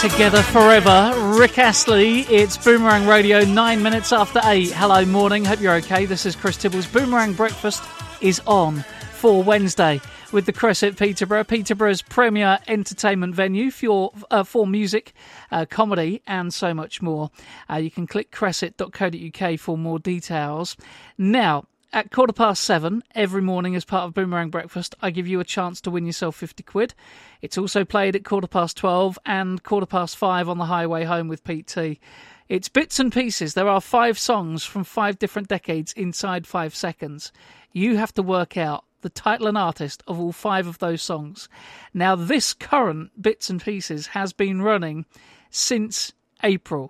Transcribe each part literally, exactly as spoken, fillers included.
Together forever. Rick Astley, it's Boomerang Radio, nine minutes after eight. Hello, morning. Hope you're okay. This is Chris Tibbles. Boomerang Breakfast is on for Wednesday with the Crescent Peterborough, Peterborough's premier entertainment venue for, uh, for music, uh, comedy, and so much more. Uh, you can click crescent dot co dot uk for more details. Now, at quarter past seven every morning as part of Boomerang Breakfast, I give you a chance to win yourself fifty quid. It's also played at quarter past twelve and quarter past five on the highway home with Pete T. It's bits and pieces. There are five songs from five different decades inside five seconds. You have to work out the title and artist of all five of those songs. Now, this current bits and pieces has been running since April.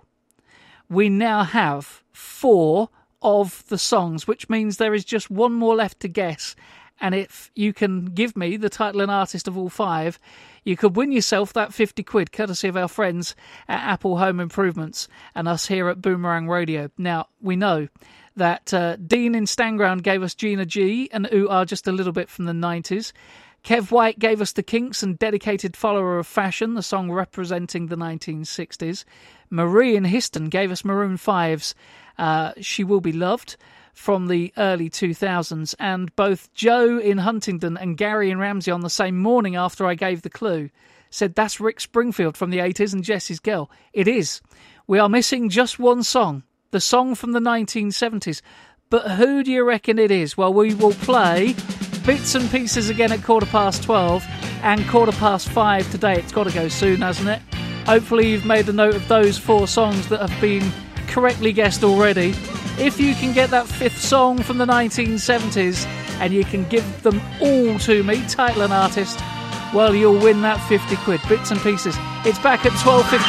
We now have four of the songs, which means there is just one more left to guess. And if you can give me the title and artist of all five, you could win yourself that fifty quid, courtesy of our friends at Apple Home Improvements and us here at Boomerang Radio. Now, we know that uh, Dean in Stanground gave us Gina G and Ooh Ah just a little bit from the nineties. Kev White gave us The Kinks and Dedicated Follower of Fashion, the song representing the nineteen sixties. Marie in Histon gave us Maroon five's uh, She Will Be Loved from the early two thousands. And both Joe in Huntingdon and Gary in Ramsey on the same morning after I gave the clue said that's Rick Springfield from the eighties and Jessie's Girl. It is. We are missing just one song, the song from the nineteen seventies. But who do you reckon it is? Well, we will play bits and pieces again at quarter past twelve and quarter past five today. It's got to go soon, hasn't it? Hopefully you've made a note of those four songs that have been correctly guessed already. If you can get that fifth song from the nineteen seventies and you can give them all to me, title and artist, well, you'll win that fifty quid. Bits and pieces. It's back at twelve fifty.